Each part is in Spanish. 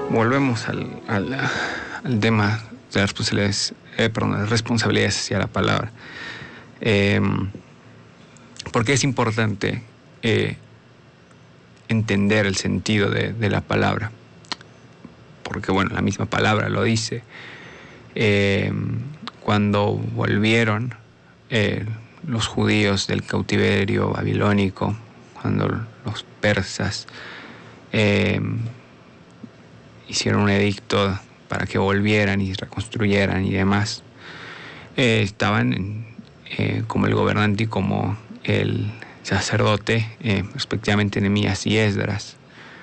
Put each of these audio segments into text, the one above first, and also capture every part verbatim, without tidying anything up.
volvemos al, al, al tema de las responsabilidades, eh, perdón, las responsabilidades hacia la palabra. Eh, porque es importante eh, entender el sentido de, de la palabra. Porque, bueno, la misma palabra lo dice. Eh, cuando volvieron eh, los judíos del cautiverio babilónico, cuando los persas eh, hicieron un edicto para que volvieran y reconstruyeran y demás, eh, estaban eh, como el gobernante y como el sacerdote, eh, respectivamente Nehemías y Esdras.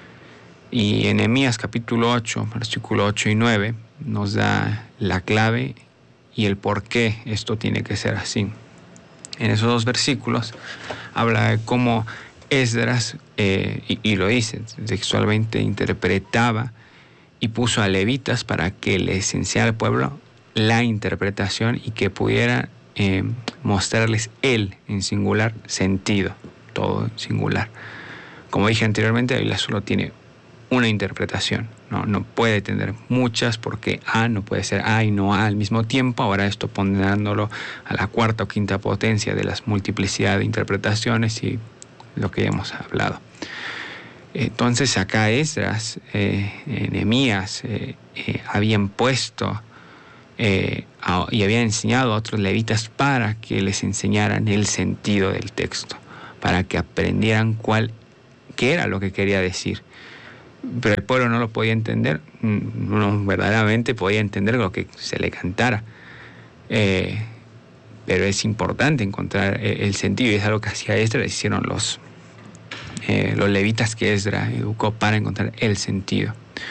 Y en Nehemías capítulo ocho, versículo ocho y nueve, nos da la clave y el por qué esto tiene que ser así. En esos dos versículos habla de cómo Esdras, eh, y, y lo dice textualmente, interpretaba y puso a levitas para que les enseñara al pueblo la interpretación y que pudiera eh, mostrarles él en singular sentido, todo en singular. Como dije anteriormente, la Biblia solo tiene una interpretación, no, no puede tener muchas porque A no puede ser A y no A al mismo tiempo. Ahora esto poniéndolo a la cuarta o quinta potencia de las multiplicidad de interpretaciones y lo que ya hemos hablado. Entonces acá Esdras, eh, Nehemías, eh, eh, habían puesto eh, a, y habían enseñado a otros levitas para que les enseñaran el sentido del texto, para que aprendieran cuál, qué era lo que quería decir. Pero el pueblo no lo podía entender, no verdaderamente podía entender lo que se le cantara. Eh, pero es importante encontrar el sentido, y es algo que hacía Esdras, hicieron los, eh, los levitas que Esdras educó para encontrar el sentido.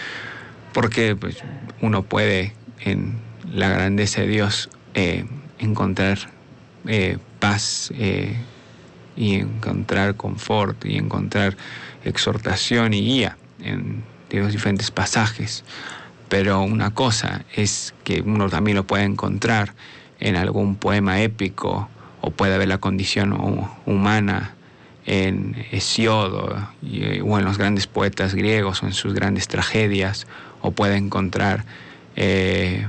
Porque pues, uno puede en la grandeza de Dios eh, encontrar eh, paz eh, y encontrar confort y encontrar exhortación y guía en los diferentes pasajes, pero una cosa es que uno también lo puede encontrar en algún poema épico, o puede ver la condición humana en Hesíodo o en los grandes poetas griegos o en sus grandes tragedias, o puede encontrar eh,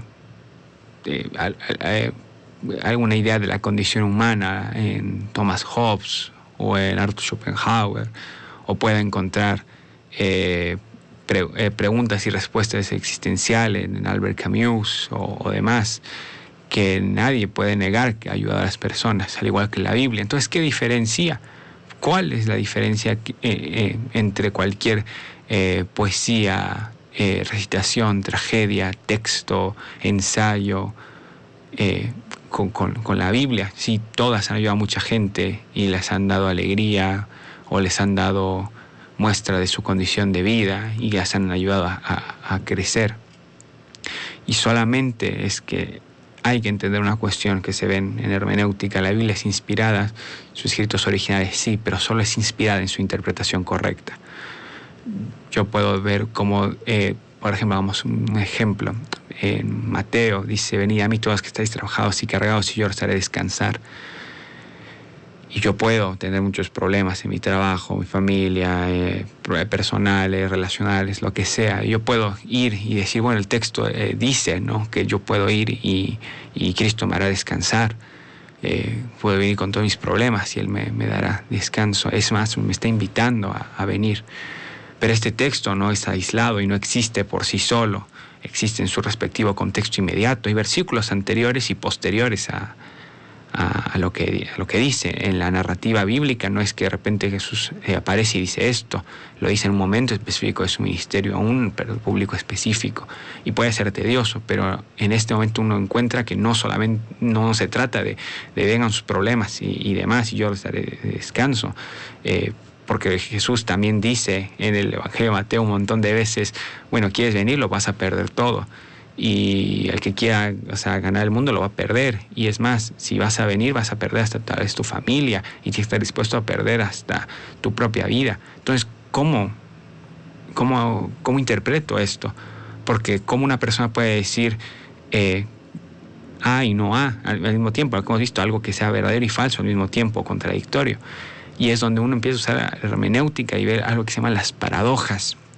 eh, eh, alguna idea de la condición humana en Thomas Hobbes o en Arthur Schopenhauer, o puede encontrar Eh, pre, eh, preguntas y respuestas existenciales en Albert Camus o, o demás, que nadie puede negar que ha ayudado a las personas, al igual que la Biblia. Entonces, ¿qué diferencia? ¿Cuál es la diferencia eh, eh, entre cualquier eh, poesía, eh, recitación, tragedia, texto, ensayo, eh, con, con, con la Biblia? Sí, todas han ayudado a mucha gente y les han dado alegría o les han dado muestra de su condición de vida y las han ayudado a, a, a crecer. Y solamente es que hay que entender una cuestión que se ve en, en hermenéutica. La Biblia es inspirada, sus escritos originales sí, pero solo es inspirada en su interpretación correcta. Yo puedo ver cómo, eh, por ejemplo, vamos un ejemplo. En Mateo dice: venid a mí todos que estáis trabajados y cargados, y yo os haré descansar. Y yo puedo tener muchos problemas en mi trabajo, mi familia, eh, personales, relacionales, lo que sea. Yo puedo ir y decir, bueno, el texto eh, dice, ¿no?, que yo puedo ir y, y Cristo me hará descansar. Eh, puedo venir con todos mis problemas y Él me, me dará descanso. Es más, me está invitando a, a venir. Pero este texto no es aislado y no existe por sí solo. Existe en su respectivo contexto inmediato. Hay versículos anteriores y posteriores a A, a, lo que, a lo que dice. En la narrativa bíblica no es que de repente Jesús eh, aparece y dice esto, lo dice en un momento específico de su ministerio, a un público específico, y puede ser tedioso, pero en este momento uno encuentra que no solamente no se trata de, de vengan sus problemas y, y demás, y yo les daré descanso, eh, porque Jesús también dice en el Evangelio de Mateo un montón de veces, bueno, quieres venir, lo vas a perder todo. Y el que quiera, o sea, ganar el mundo lo va a perder. Y es más, si vas a venir, vas a perder hasta tal vez tu familia, y tienes que estar dispuesto a perder hasta tu propia vida. Entonces, ¿cómo, cómo, cómo interpreto esto? Porque ¿cómo una persona puede decir eh, A y no A al, al mismo tiempo? Como hemos visto, algo que sea verdadero y falso al mismo tiempo, contradictorio. Y es donde uno empieza a usar la hermenéutica y ver algo que se llama las paradojas.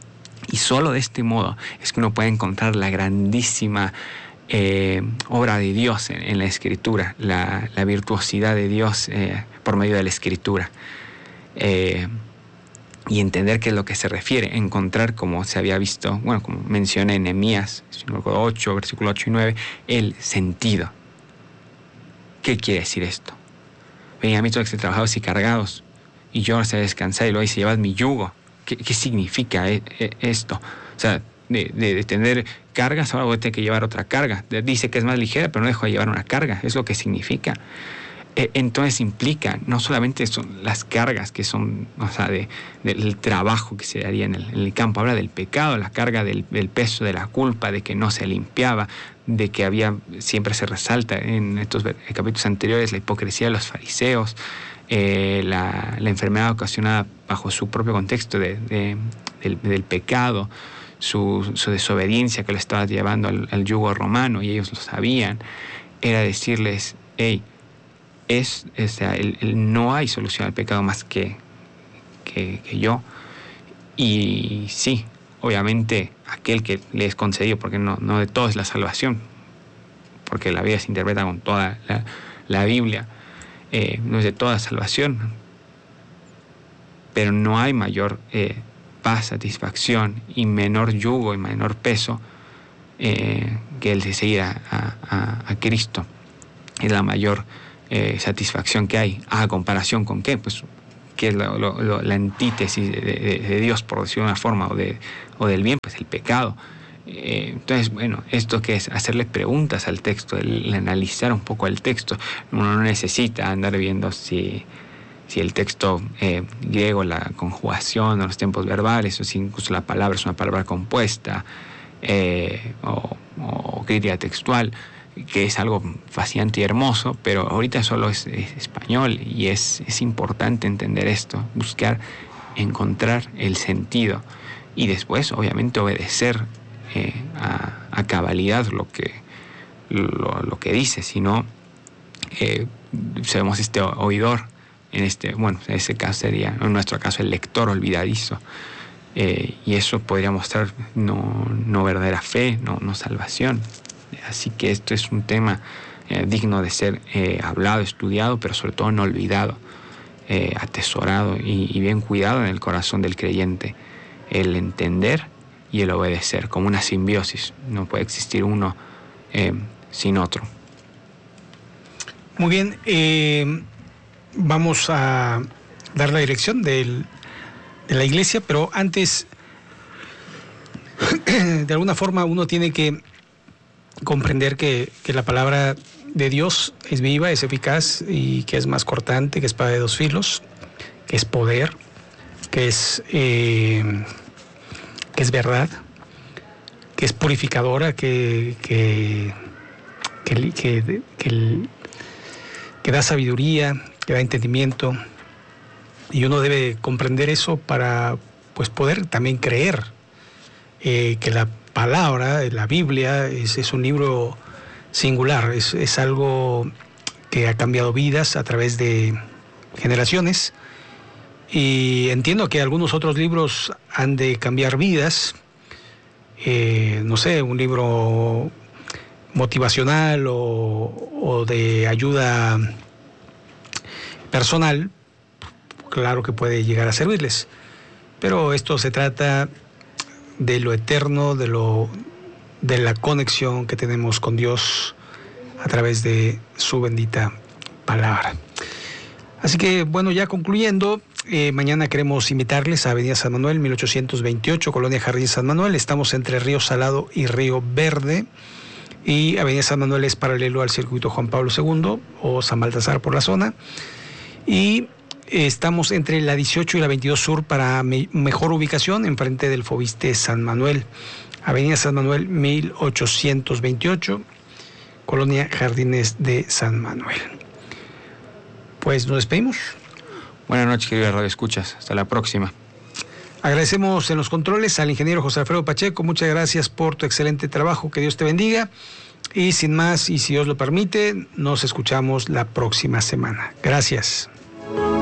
Y solo de este modo es que uno puede encontrar la grandísima eh, obra de Dios en, en la Escritura, la, la virtuosidad de Dios eh, por medio de la Escritura. Eh, y entender qué es lo que se refiere, encontrar, como se había visto, bueno, como mencioné en Nehemías ocho, versículo ocho y nueve, el sentido. ¿Qué quiere decir esto? Venid a mí todos los que estéis trabajados y cargados, y yo os haré descansar, y luego dice, llevad mi yugo. ¿Qué, qué significa esto? O sea, de, de, de tener cargas, ahora voy a tener que llevar otra carga. Dice que es más ligera, pero no dejo de llevar una carga, es lo que significa. Entonces implica no solamente son las cargas que son, o sea, de, del trabajo que se haría en el, en el campo, habla del pecado, la carga del, del peso de la culpa, de que no se limpiaba, de que había, siempre se resalta en estos capítulos anteriores, la hipocresía de los fariseos, eh, la, la enfermedad ocasionada bajo su propio contexto de, de, del, del pecado, su, su desobediencia que lo estaba llevando al, al yugo romano, y ellos lo sabían. Era decirles, hey, Es, es el, el, no hay solución al pecado más que, que, que yo. Y sí, obviamente aquel que le es concedido, porque no, no de todo es la salvación, porque la Biblia se interpreta con toda la, la Biblia, eh, no es de toda salvación, pero no hay mayor eh, paz, satisfacción y menor yugo y menor peso eh, que el de seguir a, a, a Cristo. Es la mayor Eh, satisfacción que hay. ¿A comparación con qué? Pues que es lo, lo, lo, la antítesis de, de, de Dios, por decirlo de una forma, o, de, o del bien, pues el pecado. Eh, entonces, bueno, esto que es hacerle preguntas al texto, el, el analizar un poco el texto. Uno no necesita andar viendo si, si el texto eh, griego, la conjugación o los tiempos verbales, o si incluso la palabra es una palabra compuesta, eh, o, o crítica textual, que es algo fascinante y hermoso, pero ahorita solo es, es español, y es, es importante entender esto, buscar encontrar el sentido y después obviamente obedecer eh, a, a cabalidad lo que, lo, lo que dice. Si no, eh, sabemos este oidor, en este, bueno, en este caso sería, en nuestro caso, el lector olvidadizo, eh, y eso podría mostrar no, no verdadera fe, no, no salvación. Así que esto es un tema eh, digno de ser eh, hablado, estudiado, pero sobre todo no olvidado, eh, atesorado y, y bien cuidado en el corazón del creyente. El entender y el obedecer, como una simbiosis. No puede existir uno eh, sin otro. Muy bien, eh, vamos a dar la dirección del, de la iglesia, pero antes, de alguna forma, uno tiene que comprender que, que la palabra de Dios es viva, es eficaz, y que es más cortante que espada de dos filos, que es poder, que es, eh, que es verdad, que es purificadora, que, que, que, que, que, que da sabiduría, que da entendimiento, y uno debe comprender eso para pues poder también creer eh, que la palabra, la Biblia, es, es un libro singular, es, es algo que ha cambiado vidas a través de generaciones, y entiendo que algunos otros libros han de cambiar vidas, eh, no sé, un libro motivacional o, o de ayuda personal, claro que puede llegar a servirles, pero esto se trata de lo eterno, de lo de la conexión que tenemos con Dios a través de su bendita palabra. Así que, bueno, ya concluyendo, eh, mañana queremos invitarles a Avenida San Manuel, mil ochocientos veintiocho, Colonia Jardín San Manuel. Estamos entre Río Salado y Río Verde, y Avenida San Manuel es paralelo al circuito Juan Pablo segundo o San Baltasar por la zona, y estamos entre la dieciocho y la veintidós Sur para me- mejor ubicación, enfrente del Fobiste San Manuel. Avenida San Manuel, mil ochocientos veintiocho, Colonia Jardines de San Manuel. Pues nos despedimos. Buenas noches, queridos Radio Escuchas. Hasta la próxima. Agradecemos en los controles al ingeniero José Alfredo Pacheco. Muchas gracias por tu excelente trabajo. Que Dios te bendiga. Y sin más, y si Dios lo permite, nos escuchamos la próxima semana. Gracias.